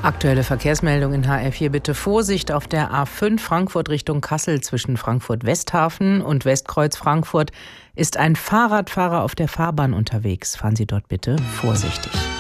Aktuelle Verkehrsmeldung in HR4. Bitte Vorsicht auf der A5 Frankfurt Richtung Kassel zwischen Frankfurt-Westhafen und Westkreuz Frankfurt ist ein Fahrradfahrer auf der Fahrbahn unterwegs. Fahren Sie dort bitte vorsichtig.